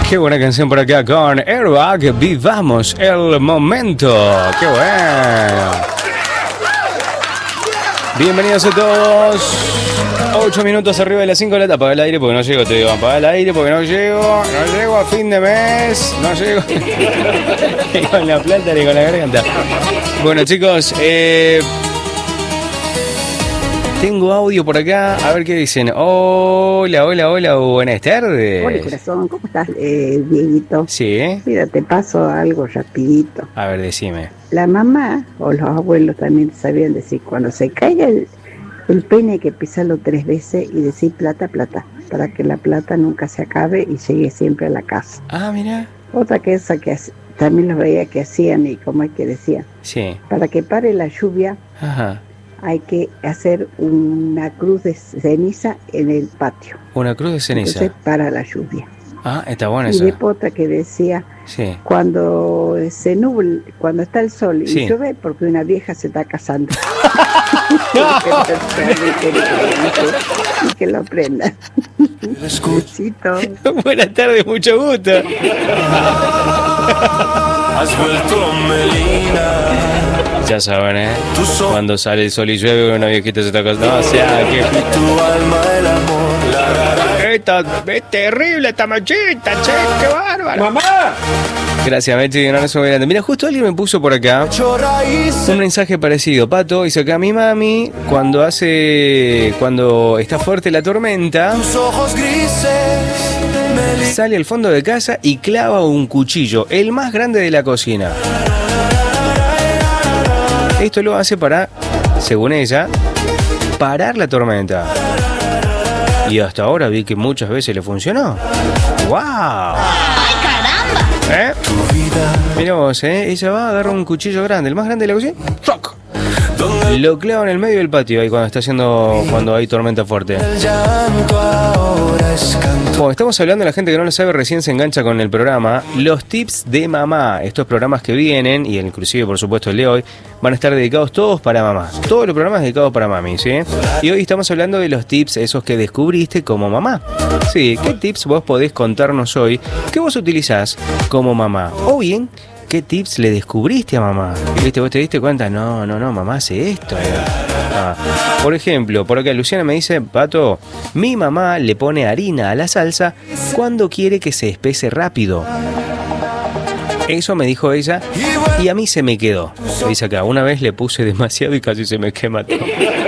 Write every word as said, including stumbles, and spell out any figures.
Qué buena canción por acá con Airbag. Vivamos el momento. Qué bueno. Bienvenidos a todos. Ocho minutos arriba de las cinco de la tarde. Apaga el aire porque no llego, te digo. Apaga el aire porque no llego. No llego a fin de mes. No llego. Ni con la planta ni con la garganta. Bueno, chicos, eh... tengo audio por acá, a ver qué dicen. Hola, hola, hola, buenas tardes. Hola, corazón, ¿cómo estás, eh, Dieguito? Sí. Mira, te paso algo rapidito. A ver, decime. La mamá o los abuelos también sabían decir, cuando se caiga el, el peine hay que pisarlo tres veces y decir plata, plata, para que la plata nunca se acabe y llegue siempre a la casa. Ah, mira. Otra cosa que también los veía que hacían y como es que decían. Sí. Para que pare la lluvia. Ajá. Hay que hacer una cruz de ceniza en el patio. Una cruz de ceniza. Entonces para la lluvia. Ah, está buena y esa. Y después otra que decía, sí. Cuando se nubla, cuando está el sol y sí. llueve, porque una vieja se está casando. Y que lo aprenda. Besito. Buenas tardes, mucho gusto. Has vuelto Melina. Ya saben, ¿eh? Cuando sale el sol y llueve, una viejita se está casando. No, o sea, que... Tu alma, el amor, la... Esta, es terrible esta machita, che, qué bárbaro. ¡Mamá! Gracias, Mechi, un abrazo muy grande. Mira, justo alguien me puso por acá un mensaje parecido. Pato, dice acá, mi mami, cuando hace, cuando está fuerte la tormenta, tus ojos grises, sale al fondo de casa y clava un cuchillo, el más grande de la cocina. Esto lo hace para, según ella, parar la tormenta. Y hasta ahora vi que muchas veces le funcionó. ¡Wow! ¡Ay, caramba! ¿Eh? Mirá vos, ¿eh? Ella va a agarrar un cuchillo grande, el más grande de la cocina. ¡Choc! Lo clava en el medio del patio ahí cuando está haciendo, cuando hay tormenta fuerte. Bueno, estamos hablando, la gente que no lo sabe recién se engancha con el programa. Los tips de mamá. Estos programas que vienen, y inclusive por supuesto el de hoy, van a estar dedicados todos para mamá. Todos los programas dedicados para mami, ¿sí? Y hoy estamos hablando de los tips, esos que descubriste como mamá. Sí, ¿qué tips vos podés contarnos hoy que vos utilizás como mamá? O bien, ¿qué tips le descubriste a mamá? ¿Viste? ¿Vos te diste cuenta? No, no, no, mamá hace esto. Ah. Por ejemplo, por acá Luciana me dice, Pato, mi mamá le pone harina a la salsa cuando quiere que se espese rápido. Eso me dijo ella y a mí se me quedó. Dice acá, una vez le puse demasiado y casi se me quema todo.